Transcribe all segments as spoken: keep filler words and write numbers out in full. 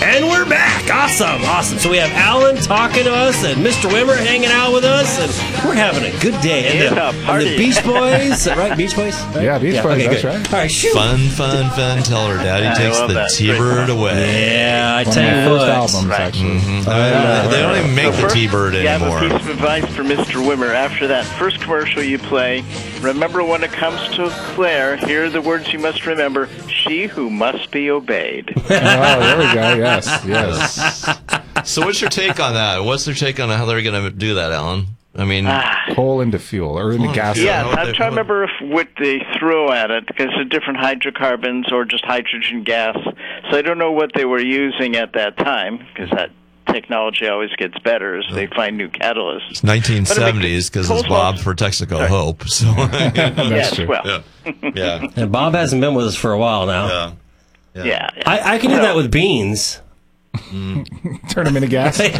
And we're back. Awesome, awesome. So we have Alan talking to us and Mister Wimmer hanging out with us, and we're having a good day. And, It's the, a party. and the Beach Boys, right? Beach Boys? Right? Yeah, Beach Boys, okay, that's good. right. All right, shoot. Fun, fun, fun. Tell her daddy I takes love the that. T-Bird away. Yeah, I One tell of my you first what. albums, Right. actually. Mm-hmm. Uh, they don't even make So the first, T-Bird you have anymore. a piece of advice for Mister Wimmer. After that first commercial you play, remember when it comes to Claire, here are the words you must remember. She who must be obeyed. Oh, there we go. Yes, yes. So what's your take on that? What's their take on how they're going to do that, Alan? I mean, Coal into fuel or into gas. Yeah, what I'm they- trying to remember if what they throw at it, because it's different hydrocarbons or just hydrogen gas. So I don't know what they were using at that time, because that technology always gets better as they find new catalysts. it's nineteen seventies because it's Coleslaw- Bob for Texaco Hope. So That's Yes, true. well, yeah, yeah, And Bob hasn't been with us for a while now. yeah. yeah. yeah. I, I can do So- that with beans. Turn them into gas. uh,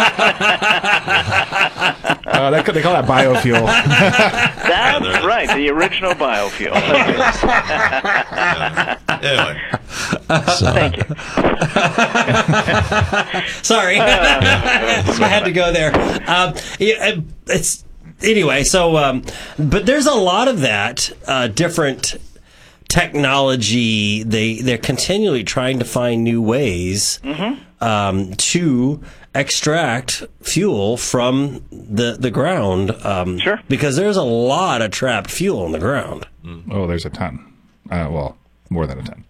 they, they call that biofuel. That's right, the original biofuel. Anyway, so, Thank you. Sorry, I had to go there. Um, yeah, it's anyway. So, um, but there's a lot of that uh, different technology. They they're continually trying to find new ways um, to extract fuel from the the ground. Um, Sure. because there's a lot of trapped fuel in the ground. Oh, there's a ton. Uh, well, more than a ton.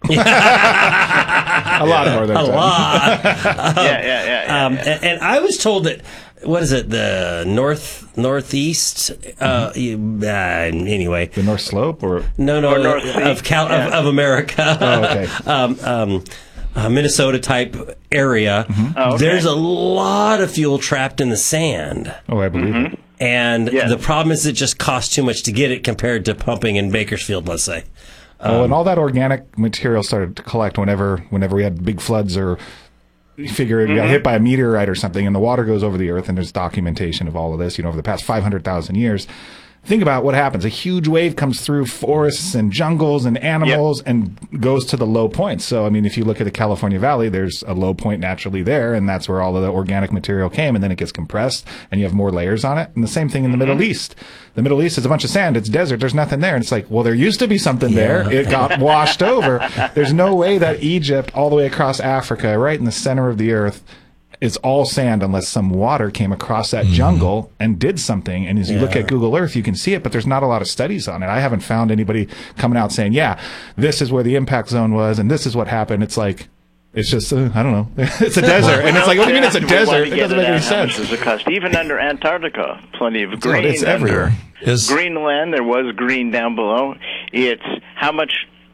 a lot more than a, A ton. lot. yeah, yeah, yeah. yeah, Um, yeah. and, and I was told that, what is it, the north northeast? Uh, you- uh, anyway, The North Slope, or no, no, Or North Sea. of Cal of, of America, oh, okay. um, um, uh, Minnesota type area. Oh, okay. There's a lot of fuel trapped in the sand. Oh, I believe it. And Yes. the problem is it just costs too much to get it compared to pumping in Bakersfield, let's say. Oh, and all that organic material started to collect whenever whenever we had big floods, or you figure you got hit by a meteorite or something, and the water goes over the earth, and there's documentation of all of this, you know, over the past five hundred thousand years. Think about what happens. A huge wave comes through forests and jungles and animals and goes to the low points. So, I mean, if you look at the California Valley, there's a low point naturally there, and that's where all of the organic material came, and then it gets compressed, and you have more layers on it. And the same thing in the Middle East. The Middle East is a bunch of sand. It's desert. There's nothing there. And it's like, well, there used to be something there. It got washed over. There's no way that Egypt, all the way across Africa, right in the center of the earth, it's all sand unless some water came across that jungle and did something. And as you look Yeah. at Google Earth, you can see it, but there's not a lot of studies on it. I haven't found anybody coming out saying, yeah, this is where the impact zone was and this is what happened. It's like, it's just, uh, I don't know. It's a desert. And it's like, what do you mean it's a Well, why desert? do you It get doesn't make at? any How much sense. does it cost? Even under Antarctica, plenty of Oh, green. it's under everywhere. is Greenland, there was green down below. It's how much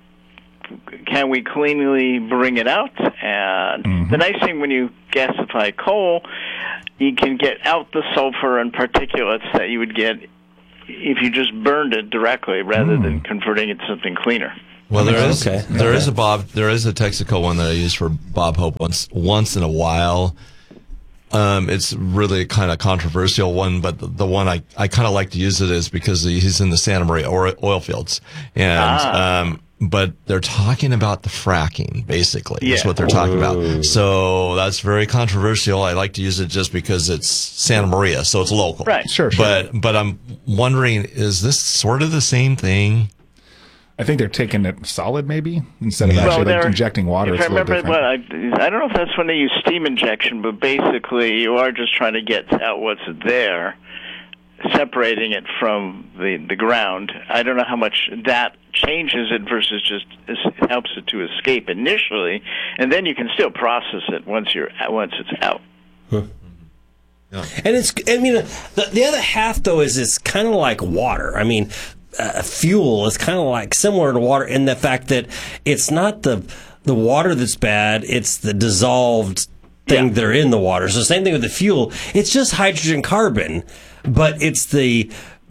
can we cleanly bring it out? And Mm-hmm. the nice thing when you gasify coal, you can get out the sulfur and particulates that you would get if you just burned it directly rather than Mm. converting it to something cleaner. well, there is Okay. there Okay. is a Bob there is a Texaco one that I use for Bob Hope once once in a while. Um, it's really a kind of controversial one, but the, the one I, I kind of like to use it is because he's in the Santa Maria oil, oil fields, and Ah. um, but they're talking about the fracking, basically. Is Yeah. what they're talking about. So that's very controversial. I like to use it just because it's Santa Maria, so it's local. Right. Sure, sure. But but I'm wondering, is this sort of the same thing? I think they're taking it solid, maybe, instead of Yeah. actually like, they're- injecting water. If It's I a little remember, different. what I, I don't know if that's when they use steam injection, but basically you are just trying to get out what's there, separating it from the the ground. I don't know how much that changes it versus just es- helps it to escape initially, and then you can still process it once you're once it's out. And it's, I mean, the, the other half, though, is it's kind of like water. I mean, uh, fuel is kind of like similar to water in the fact that it's not the the water that's bad, it's the dissolved thing Yeah. that are in the water. So same thing with the fuel. It's just hydrogen carbon, but it's the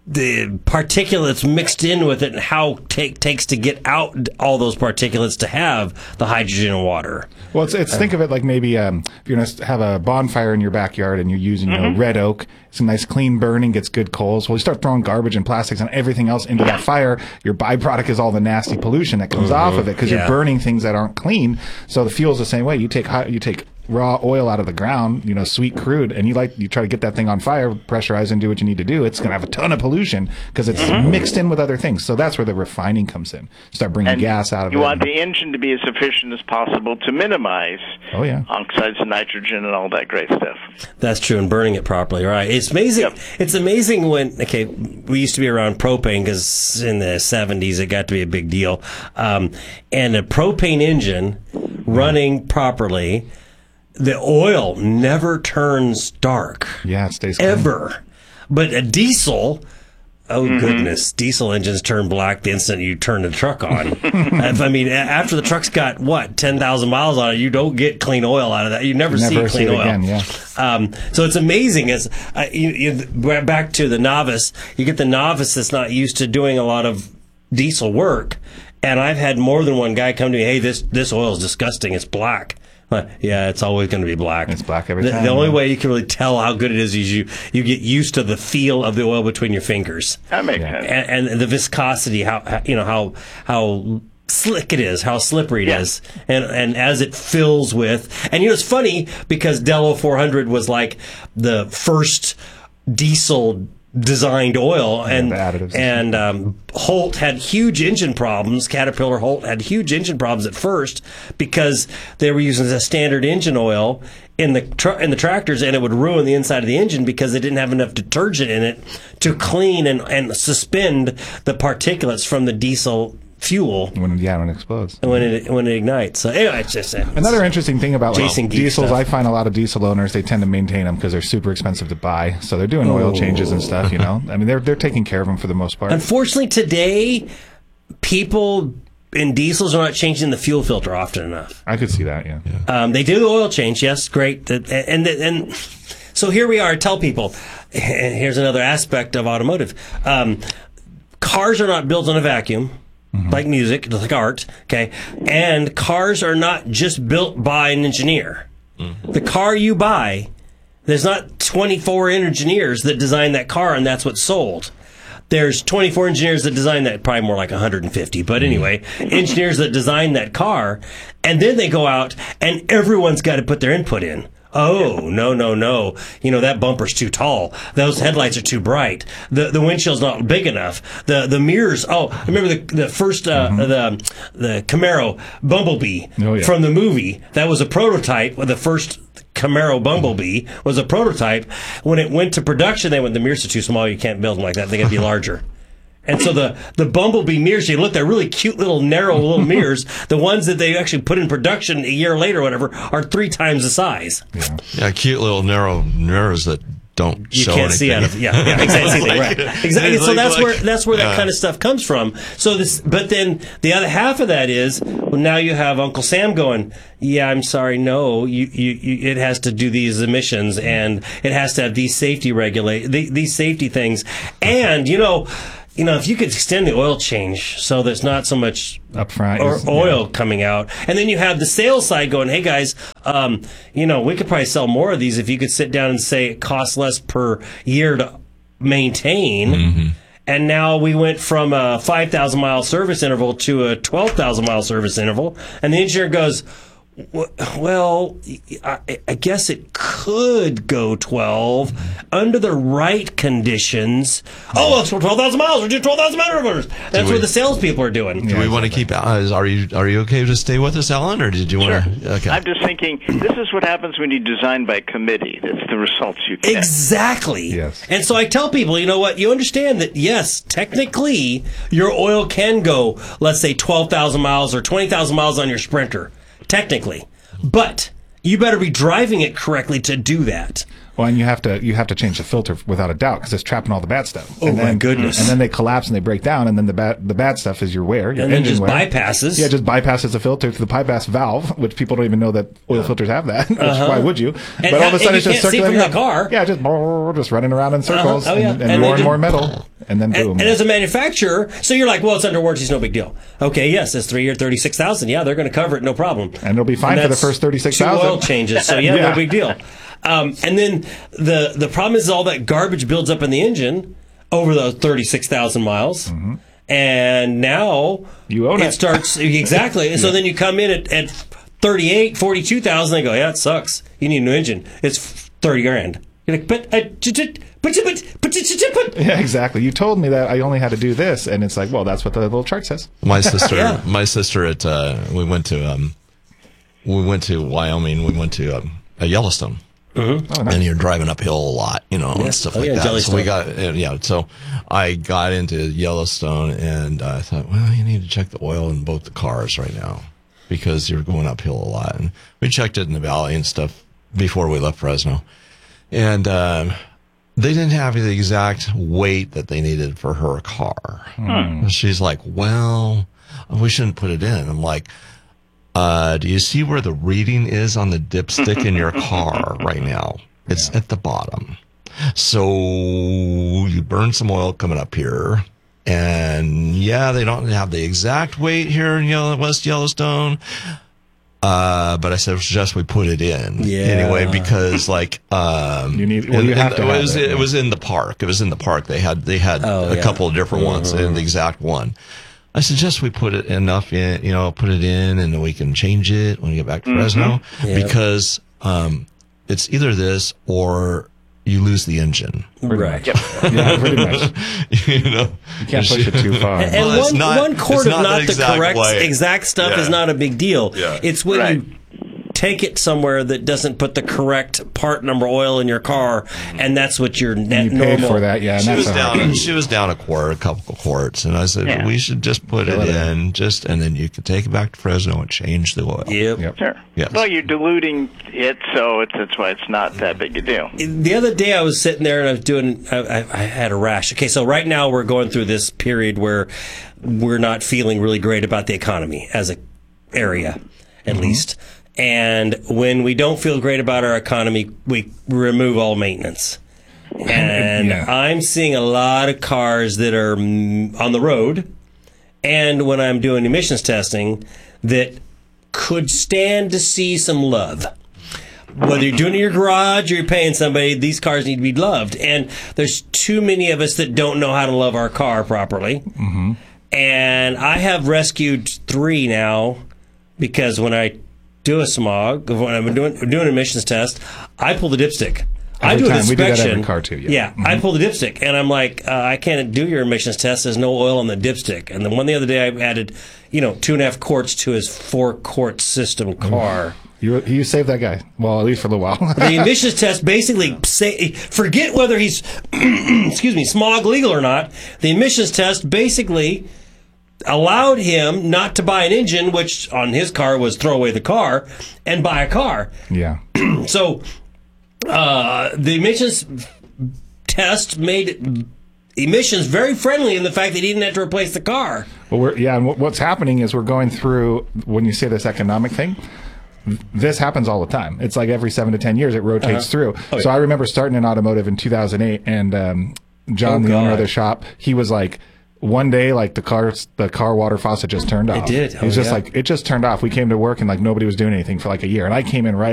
the particulates mixed in with it and how it takes to get out all those particulates to have the hydrogen and water. Well, it's, it's think of it like maybe um, if you're going to have a bonfire in your backyard and you're using, you know, Mm-hmm. red oak. It's a nice clean burning, gets good coals. Well, you start throwing garbage and plastics and everything else into that fire. Your byproduct is all the nasty pollution that comes off of it because Yeah. you're burning things that aren't clean. So the fuel's the same way. You take hot, you take raw oil out of the ground, you know, sweet crude, and you like you try to get that thing on fire, pressurize and do what you need to do. It's going to have a ton of pollution because it's Mm-hmm. mixed in with other things. So that's where the refining comes in. Start bringing And gas out of you it. want the engine to be as efficient as possible to minimize Oh, yeah. oxides of nitrogen and all that great stuff. That's true, and burning it properly, right? It's amazing. Yep. It's amazing when, okay, we used to be around propane because in the seventies it got to be a big deal. Um, and a propane engine running properly, the oil never turns dark. Yeah, it stays clean. Ever. But a diesel, oh goodness, diesel engines turn black the instant you turn the truck on. I mean, a- after the truck's got, what, ten thousand miles on it, you don't get clean oil out of that. You never, Never see see clean it oil. again, yeah. Um, so it's amazing. As uh, you, you, back to the novice, you get the novice that's not used to doing a lot of diesel work. And I've had more than one guy come to me, hey, this, this oil is disgusting. It's black. Like, yeah, it's always going to be black. It's black every the, time, The only yeah. way you can really tell how good it is is you, you get used to the feel of the oil between your fingers. That makes Yeah. sense. And, and the viscosity, how, how you know how how slick it is, how slippery it Yeah. is, and and as it fills with, and you know it's funny because Dello four hundred was like the first diesel designed oil, and the additives. and um, Holt had huge engine problems. Caterpillar Holt had huge engine problems at first because they were using a standard engine oil in the tr- in the tractors, and it would ruin the inside of the engine because they didn't have enough detergent in it to clean and, and suspend the particulates from the diesel fuel When, yeah, when it explodes. when it when it ignites. So anyway, it's just uh, Another interesting thing about like, Jason Geek diesels, stuff. I find a lot of diesel owners, they tend to maintain them because they're super expensive to buy. So they're doing oil Oh. changes and stuff, you know. I mean, they're they're taking care of them for the most part. Unfortunately, today people in diesels are not changing the fuel filter often enough. I could see that, yeah. Um, they do the oil change, yes, great, and and, and so here we are. I tell people, and here's another aspect of automotive: um, cars are not built in a vacuum. Like music, like art, okay? And cars are not just built by an engineer. The car you buy, there's not twenty-four engineers that design that car and that's what's sold. There's twenty-four engineers that design that, probably more like one hundred fifty. But anyway, engineers that design that car, and then they go out and everyone's got to put their input in. Oh, no, no, no. You know, that bumper's too tall. Those headlights are too bright. The the windshield's not big enough. The the mirrors, oh, I remember the the first, uh, the the Camaro Bumblebee Oh, yeah. from the movie. That was a prototype. The first Camaro Bumblebee was a prototype. When it went to production, they went, the mirrors are too small. You can't build them like that. They got to be larger. And so the, the Bumblebee mirrors, you look, they're really cute little narrow little mirrors. The ones that they actually put in production a year later or whatever are three times the size. Yeah. Yeah, cute little narrow mirrors that don't You show can't anything. see out of yeah, yeah exactly right exactly. It's So like- that's like- where that's where that yeah. kind of stuff comes from. So this, but then the other half of that is well, now you have Uncle Sam going, yeah, I'm sorry, no, you, you, you it has to do these emissions and it has to have these safety regulate the, these safety things, and you know. You know, if you could extend the oil change so there's not so much Up front or is- oil yeah. coming out, and then you have the sales side going, "Hey guys, um, you know, we could probably sell more of these if you could sit down and say it costs less per year to maintain." Mm-hmm. And now we went from a five thousand mile service interval to a twelve thousand mile service interval, and the engineer goes, "W- Well, I, I guess it could go twelve under the right conditions." Oh, well, it's twelve thousand miles. We're doing twelve thousand miles. That's we- what the salespeople are doing. Do we want to keep? Uh, are you are you okay to stay with us, Alan, or did you want Sure. to? Okay. I'm just thinking, this is what happens when you design by committee. That's the results you get. Exactly. Yes. And so I tell people, you know what? You understand that, yes, technically, your oil can go, let's say, twelve thousand miles or twenty thousand miles on your Sprinter. Technically. But you better be driving it correctly to do that. Well, and you have to you have to change the filter without a doubt because it's trapping all the bad stuff. Oh, and my then, goodness. And then they collapse and they break down, and then the bad the bad stuff is your wear, your And then engine just wear. bypasses. Yeah, it just bypasses the filter to the bypass valve, which people don't even know that oil filters have that. Which, Uh-huh. why would you? And but all how- of a sudden and it's you just can't see circulating from the up. car. Yeah, just brrr, just running around in circles, Oh, yeah. and, And and, they more and just- more metal, and then And, boom. and as a manufacturer, so you're like, well, it's under warranty, it's no big deal. Okay, yes, it's three year, thirty-six thousand. Yeah, they're going to cover it, no problem. And it'll be fine for the that's first thirty-six two thousand. oil changes, so yeah, Yeah. no big deal. Um, and then the the problem is all that garbage builds up in the engine over those thirty-six thousand miles. And now You own it. starts exactly. So then you come in at, at thirty-eight, forty-two thousand. They go, yeah, it sucks. You need a new engine. It's thirty grand. You're like, but, uh, but, but, but, but, but, Yeah, exactly. You told me that I only had to do this, and it's like, well, that's what the little chart says. My sister, Yeah. my sister at uh, we went to um, we went to Wyoming. We went to um, a Yellowstone, Oh, nice. and you're driving uphill a lot, you know, and stuff Oh, like yeah, that. So we Jellystone. got uh, yeah. So I got into Yellowstone, and I thought, well, you need to check the oil in both the cars right now because you're going uphill a lot. And we checked it in the valley and stuff before we left Fresno, and um, they didn't have the exact weight that they needed for her car. And she's like, well, we shouldn't put it in. I'm like, uh, do you see where the reading is on the dipstick in your car right now? It's at the bottom. So you burn some oil coming up here. And yeah, they don't have the exact weight here in Yellow, West Yellowstone. Uh, but I said, suggest we put it in Yeah. anyway, because like, um, You need- well, and- you have and to it have was, it, it yeah. was in the park. It was in the park. They had, they had Oh, a yeah. couple of different ones and the exact one. I suggest we put it enough in, you know, put it in and then we can change it when we get back to Fresno Yeah. because, um, it's either this or you lose the engine, Right. Yeah, pretty much. you know, You can't push it too far. And Well, it's one, not- one quart it's of not not the the, exact correct weight. exact stuff Yeah. is not a big deal. Yeah. It's when Right. you take it somewhere that doesn't put the correct part number oil in your car, and that's what your net You paid normal. for that, yeah. And she that's was a hard- down. She was down a quart, a couple of quarts, and I said Yeah. we should just put it Let it in, just and then you can take it back to Fresno and change the oil. Yep. Yep. Sure. Yes. Well, you're diluting it, so it's, that's why it's not that big a deal. The other day I was sitting there and I was doing, I, I, I had a rash. Okay, so right now we're going through this period where we're not feeling really great about the economy as a area, at least. And when we don't feel great about our economy, we remove all maintenance. And Yeah. I'm seeing a lot of cars that are mm, on the road, and when I'm doing emissions testing, that could stand to see some love. Whether you're doing it in your garage or you're paying somebody, these cars need to be loved. And there's too many of us that don't know how to love our car properly. Mm-hmm. And I have rescued three now because when I do a smog, when I'm doing, doing an emissions test, I pull the dipstick. I Every do an time. We do that inspection. every car, too, yeah. Mm-hmm. I pull the dipstick, and I'm like, uh, I can't do your emissions test. There's no oil on the dipstick. And the one the other day, I added, you know, two and a half quarts to his four quart system car. You you saved that guy. Well, at least for a little while. The emissions test basically say, forget whether he's, excuse me, smog legal or not. The emissions test basically allowed him not to buy an engine, which on his car was throw away the car, and buy a car. Yeah. So uh, the emissions test made emissions very friendly in the fact that he didn't have to replace the car. Well, we're, yeah, and what- what's happening is we're going through, when you say this economic thing, this happens all the time. It's like every seven to ten years it rotates through. Oh, So yeah. I remember starting in automotive in two thousand eight, and um, John, Oh, the owner of God. the shop, he was like, one day, like the car, the car water faucet just turned off. did. He was Oh, just yeah. like, it just turned off. We came to work and like nobody was doing anything for like a year, and I came in right